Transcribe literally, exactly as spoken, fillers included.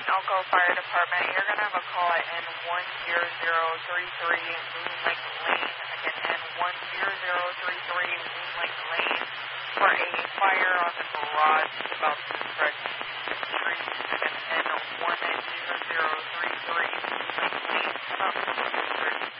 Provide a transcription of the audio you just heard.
Elko Fire Department. You're going to have a call at N one zero zero three three Moon Lake Lane. Again, N one zero zero three three Moon Lake Lane for a fire on the garage about to spread to the street. Again, N one zero zero three